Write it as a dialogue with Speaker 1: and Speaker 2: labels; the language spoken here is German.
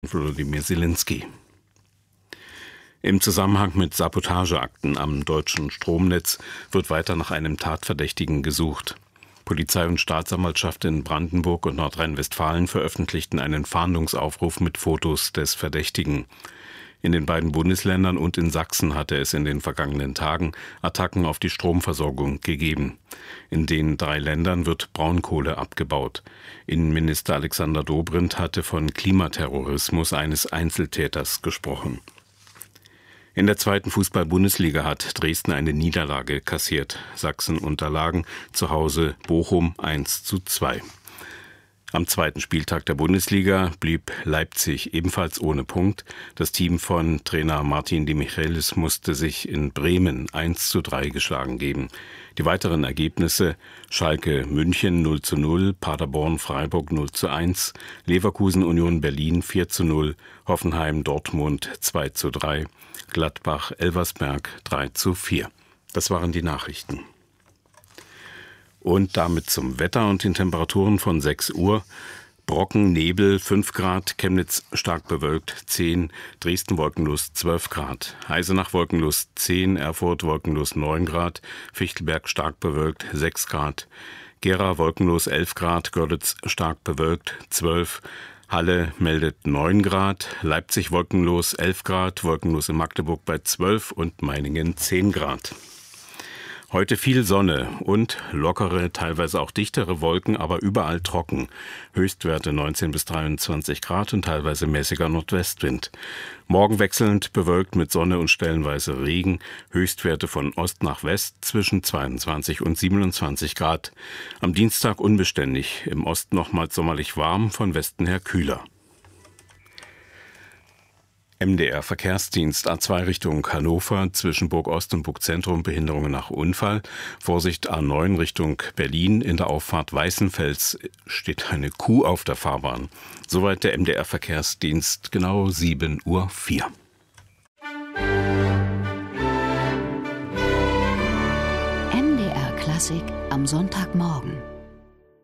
Speaker 1: Volodymyr Zelensky. Im Zusammenhang mit Sabotageakten am deutschen Stromnetz wird weiter nach einem Tatverdächtigen gesucht. Polizei und Staatsanwaltschaft in Brandenburg und Nordrhein-Westfalen veröffentlichten einen Fahndungsaufruf mit Fotos des Verdächtigen. In den beiden Bundesländern und in Sachsen hatte es in den vergangenen Tagen Attacken auf die Stromversorgung gegeben. In den 3 Ländern wird Braunkohle abgebaut. Innenminister Alexander Dobrindt hatte von Klimaterrorismus eines Einzeltäters gesprochen. In der 2. Fußball-Bundesliga hat Dresden eine Niederlage kassiert. Sachsen unterlagen zu Hause Bochum 1:2. Am 2. Spieltag der Bundesliga blieb Leipzig ebenfalls ohne Punkt. Das Team von Trainer Martin de Michelis musste sich in Bremen 1:3 geschlagen geben. Die weiteren Ergebnisse: Schalke München 0:0, Paderborn Freiburg 0:1, Leverkusen Union Berlin 4:0, Hoffenheim Dortmund 2:3, Gladbach Elversberg 3:4. Das waren die Nachrichten. Und damit zum Wetter und den Temperaturen von 6 Uhr. Brocken, Nebel 5 Grad, Chemnitz stark bewölkt 10, Dresden wolkenlos 12 Grad, Eisenach wolkenlos 10, Erfurt wolkenlos 9 Grad, Fichtelberg stark bewölkt 6 Grad, Gera wolkenlos 11 Grad, Görlitz stark bewölkt 12, Halle meldet 9 Grad, Leipzig wolkenlos 11 Grad, wolkenlos in Magdeburg bei 12 und Meiningen 10 Grad. Heute viel Sonne und lockere, teilweise auch dichtere Wolken, aber überall trocken. Höchstwerte 19 bis 23 Grad und teilweise mäßiger Nordwestwind. Morgen wechselnd bewölkt mit Sonne und stellenweise Regen. Höchstwerte von Ost nach West zwischen 22 und 27 Grad. Am Dienstag unbeständig, im Osten nochmals sommerlich warm, von Westen her kühler. MDR Verkehrsdienst A2 Richtung Hannover, zwischen Burg Ost und Burg Zentrum Behinderungen nach Unfall. Vorsicht A9 Richtung Berlin, in der Auffahrt Weißenfels steht eine Kuh auf der Fahrbahn. Soweit der MDR Verkehrsdienst, genau 7:04 Uhr.
Speaker 2: MDR Klassik am Sonntagmorgen.